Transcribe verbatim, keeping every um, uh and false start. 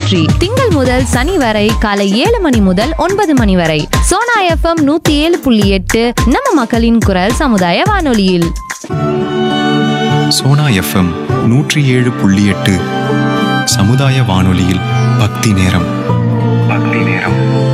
சுற்றி திங்கள் முதல் சனி வரை காலை ஏழு மணி முதல் ஒன்பது மணி வரை சோனா எஃப்எம் நூத்தி ஏழு புள்ளி எட்டு நம்ம மக்களின் குரல் சமுதாய வானொலியில். சோனா எஃப்எம் நூற்றி ஏழு புள்ளி எட்டு சமுதாய வானொலியில் பக்தி நேரம். பக்தி நேரம்.